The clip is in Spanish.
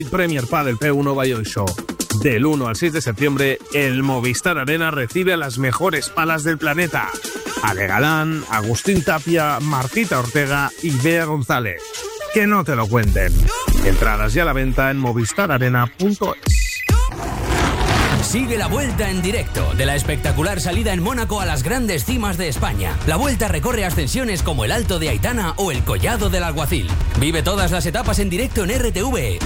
Premier Padel P1 Valladolid Show. Del 1 al 6 de septiembre, el Movistar Arena recibe a las mejores palas del planeta. Ale Galán, Agustín Tapia, Martita Ortega y Bea González. Que no te lo cuenten. Entradas ya a la venta en movistararena.es. Sigue la Vuelta en directo de la espectacular salida en Mónaco a las grandes cimas de España. La Vuelta recorre ascensiones como el Alto de Aitana o el Collado del Alguacil. Vive todas las etapas en directo en RTV